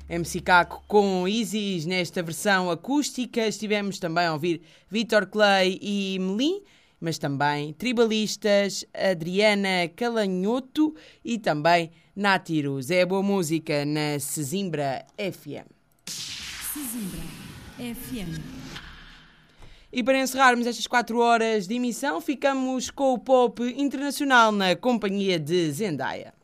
MC Caco com Isis nesta versão acústica. Estivemos também a ouvir Vitor Clay e Melim, mas também Tribalistas, Adriana Calanhoto e também Nátiros. É boa música na Sesimbra FM. Sesimbra FM. E para encerrarmos estas 4 horas de emissão, ficamos com o pop internacional na companhia de Zendaya.